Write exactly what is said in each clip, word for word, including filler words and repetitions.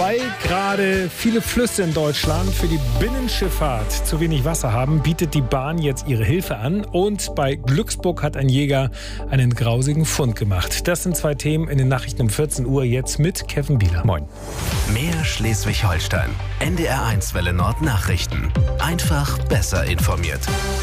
Weil gerade viele Flüsse in Deutschland für die Binnenschifffahrt zu wenig Wasser haben, bietet die Bahn jetzt ihre Hilfe an. Und bei Glücksburg hat ein Jäger einen grausigen Fund gemacht. Das sind zwei Themen in den Nachrichten um vierzehn Uhr, jetzt mit Kevin Bieler. Moin. Mehr Schleswig-Holstein. N D R eins Welle Nord Nachrichten. Einfach besser informiert.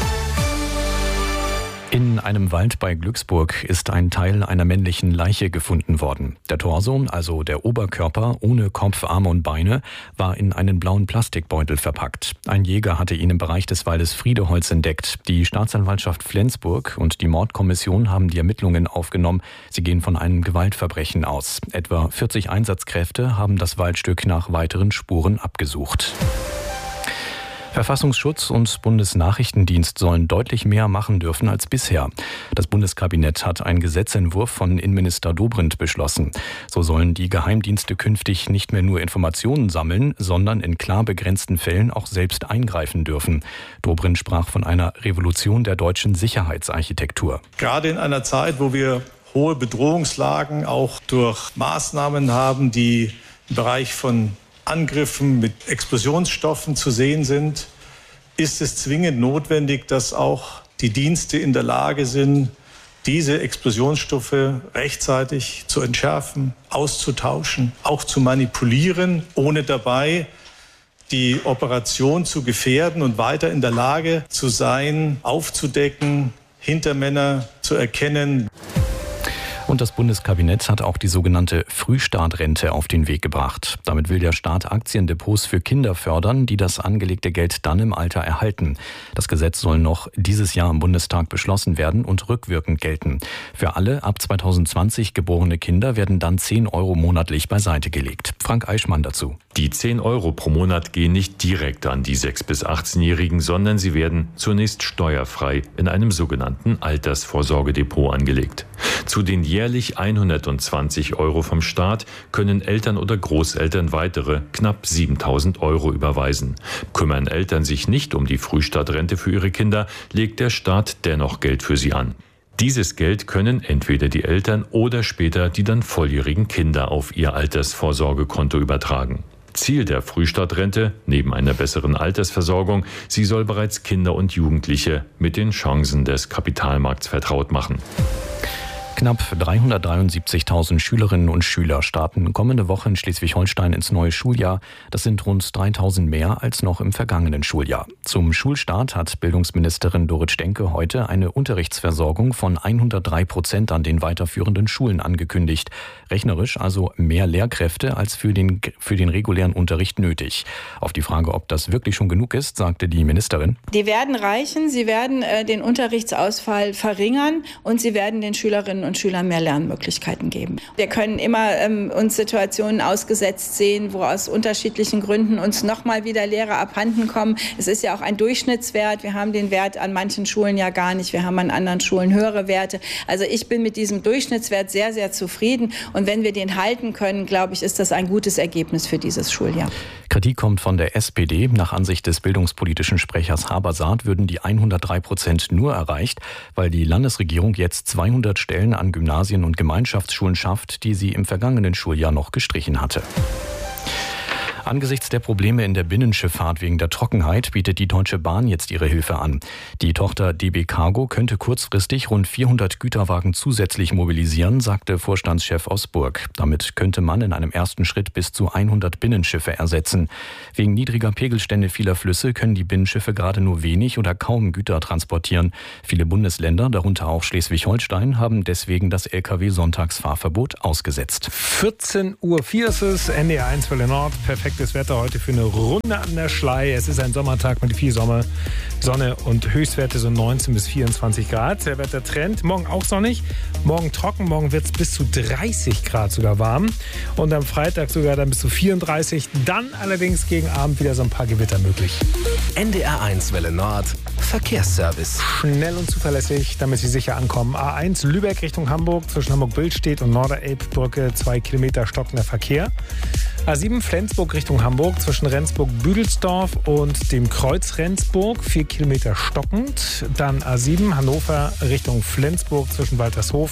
In einem Wald bei Glücksburg ist ein Teil einer männlichen Leiche gefunden worden. Der Torso, also der Oberkörper ohne Kopf, Arme und Beine, war in einen blauen Plastikbeutel verpackt. Ein Jäger hatte ihn im Bereich des Waldes Friedeholz entdeckt. Die Staatsanwaltschaft Flensburg und die Mordkommission haben die Ermittlungen aufgenommen. Sie gehen von einem Gewaltverbrechen aus. Etwa vierzig Einsatzkräfte haben das Waldstück nach weiteren Spuren abgesucht. Verfassungsschutz und Bundesnachrichtendienst sollen deutlich mehr machen dürfen als bisher. Das Bundeskabinett hat einen Gesetzentwurf von Innenminister Dobrindt beschlossen. So sollen die Geheimdienste künftig nicht mehr nur Informationen sammeln, sondern in klar begrenzten Fällen auch selbst eingreifen dürfen. Dobrindt sprach von einer Revolution der deutschen Sicherheitsarchitektur. Gerade in einer Zeit, wo wir hohe Bedrohungslagen auch durch Maßnahmen haben, die im Bereich von Angriffen mit Explosionsstoffen zu sehen sind, ist es zwingend notwendig, dass auch die Dienste in der Lage sind, diese Explosionsstoffe rechtzeitig zu entschärfen, auszutauschen, auch zu manipulieren, ohne dabei die Operation zu gefährden und weiter in der Lage zu sein, aufzudecken, Hintermänner zu erkennen. Und das Bundeskabinett hat auch die sogenannte Frühstartrente auf den Weg gebracht. Damit will der Staat Aktiendepots für Kinder fördern, die das angelegte Geld dann im Alter erhalten. Das Gesetz soll noch dieses Jahr im Bundestag beschlossen werden und rückwirkend gelten. Für alle ab zwanzig zwanzig geborene Kinder werden dann zehn Euro monatlich beiseite gelegt. Frank Eichmann dazu. Die zehn Euro pro Monat gehen nicht direkt an die sechs- bis achtzehnjährigen, sondern sie werden zunächst steuerfrei in einem sogenannten Altersvorsorgedepot angelegt. Zu den jährlich hundertzwanzig Euro vom Staat können Eltern oder Großeltern weitere knapp siebentausend Euro überweisen. Kümmern Eltern sich nicht um die Frühstartrente für ihre Kinder, legt der Staat dennoch Geld für sie an. Dieses Geld können entweder die Eltern oder später die dann volljährigen Kinder auf ihr Altersvorsorgekonto übertragen. Ziel der Frühstartrente, neben einer besseren Altersversorgung, sie soll bereits Kinder und Jugendliche mit den Chancen des Kapitalmarkts vertraut machen. Knapp dreihundertdreiundsiebzigtausend Schülerinnen und Schüler starten kommende Woche in Schleswig-Holstein ins neue Schuljahr. Das sind rund dreitausend mehr als noch im vergangenen Schuljahr. Zum Schulstart hat Bildungsministerin Dorit Stenke heute eine Unterrichtsversorgung von hundertdrei Prozent an den weiterführenden Schulen angekündigt. Rechnerisch also mehr Lehrkräfte als für den, für den regulären Unterricht nötig. Auf die Frage, ob das wirklich schon genug ist, sagte die Ministerin: Die werden reichen, sie werden äh, den Unterrichtsausfall verringern und sie werden den Schülerinnen und Schülern mehr Lernmöglichkeiten geben. Wir können immer ähm, uns Situationen ausgesetzt sehen, wo aus unterschiedlichen Gründen uns nochmal wieder Lehrer abhanden kommen. Es ist ja auch ein Durchschnittswert. Wir haben den Wert an manchen Schulen ja gar nicht. Wir haben an anderen Schulen höhere Werte. Also ich bin mit diesem Durchschnittswert sehr, sehr zufrieden. Und wenn wir den halten können, glaube ich, ist das ein gutes Ergebnis für dieses Schuljahr. Kritik kommt von der S P D. Nach Ansicht des bildungspolitischen Sprechers Habersaat würden die hundertdrei Prozent nur erreicht, weil die Landesregierung jetzt zweihundert Stellen an Gymnasien und Gemeinschaftsschulen schafft, die sie im vergangenen Schuljahr noch gestrichen hatte. Angesichts der Probleme in der Binnenschifffahrt wegen der Trockenheit bietet die Deutsche Bahn jetzt ihre Hilfe an. Die Tochter D B Cargo könnte kurzfristig rund vierhundert Güterwagen zusätzlich mobilisieren, sagte Vorstandschef aus Burg. Damit könnte man in einem ersten Schritt bis zu hundert Binnenschiffe ersetzen. Wegen niedriger Pegelstände vieler Flüsse können die Binnenschiffe gerade nur wenig oder kaum Güter transportieren. Viele Bundesländer, darunter auch Schleswig-Holstein, haben deswegen das L K W-Sonntagsfahrverbot ausgesetzt. vierzehn Uhr vier ist es, N D R eins Welle Nord, perfekt. Das Wetter heute für eine Runde an der Schlei. Es ist ein Sommertag mit viel Sommer, Sonne und Höchstwerte so neunzehn bis vierundzwanzig Grad. Der Wettertrend, morgen auch sonnig, morgen trocken, morgen wird es bis zu dreißig Grad sogar warm und am Freitag sogar dann bis zu vierunddreißig. Dann allerdings gegen Abend wieder so ein paar Gewitter möglich. N D R eins Welle Nord, Verkehrsservice. Schnell und zuverlässig, damit Sie sicher ankommen. A eins Lübeck Richtung Hamburg, zwischen Hamburg-Billstedt und Norderelbbrücke, zwei Kilometer stockender Verkehr. A sieben Flensburg Richtung Hamburg, zwischen Rendsburg-Büdelsdorf und dem Kreuz Rendsburg, vier Kilometer stockend. Dann A sieben Hannover Richtung Flensburg, zwischen Waltershof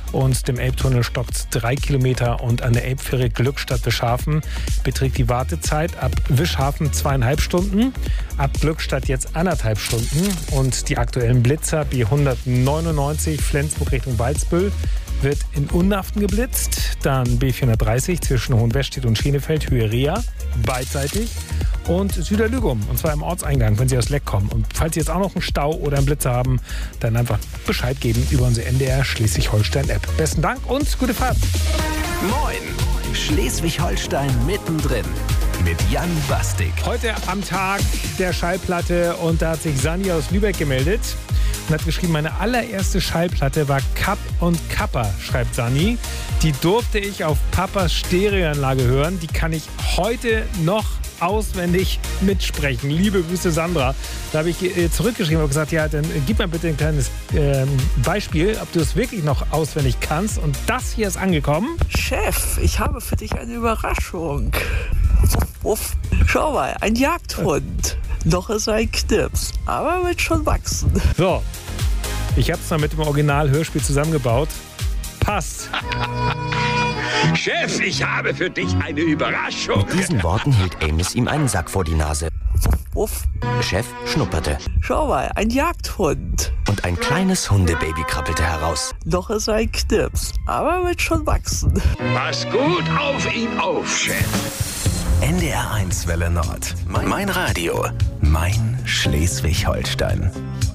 und dem Elbtunnel stockt drei Kilometer und an der Elbfähre Glückstadt-Wischhafen beträgt die Wartezeit ab Wischhafen zweieinhalb Stunden, ab Glückstadt jetzt anderthalb Stunden und die aktuellen Blitzer B hundertneunundneunzig Flensburg Richtung Walsbüll wird in Unaften geblitzt, dann B vierhundertdreißig zwischen Hohenwestedt und Schenefeld, Höhe Rea, beidseitig und Süderlügum, und zwar im Ortseingang, wenn Sie aus Leck kommen. Und falls Sie jetzt auch noch einen Stau oder einen Blitzer haben, dann einfach Bescheid geben über unsere N D R Schleswig-Holstein-App. Besten Dank und gute Fahrt. Moin, Schleswig-Holstein mittendrin mit Jan Bastik. Heute am Tag der Schallplatte und da hat sich Sani aus Lübeck gemeldet und hat geschrieben, meine allererste Schallplatte war Kapp und Kappa, schreibt Sani. Die durfte ich auf Papas Stereoanlage hören. Die kann ich heute noch auswendig mitsprechen. Liebe Grüße, Sandra. Da habe ich äh, zurückgeschrieben und gesagt, ja, dann äh, gib mir bitte ein kleines äh, Beispiel, ob du es wirklich noch auswendig kannst. Und das hier ist angekommen. Chef, ich habe für dich eine Überraschung. Wuff, wuff. Schau mal, ein Jagdhund. Noch ist er ein Knips, aber wird schon wachsen. So, ich habe es mal mit dem Original-Hörspiel zusammengebaut. Passt. Chef, ich habe für dich eine Überraschung. Mit diesen Worten hielt Amos ihm einen Sack vor die Nase. Wuff. Chef schnupperte. Schau mal, ein Jagdhund. Und ein kleines Hundebaby krabbelte heraus. Noch ist er ein Knips, aber wird schon wachsen. Pass gut auf ihn auf, Chef. N D R eins Welle Nord. Mein Radio. Mein Schleswig-Holstein.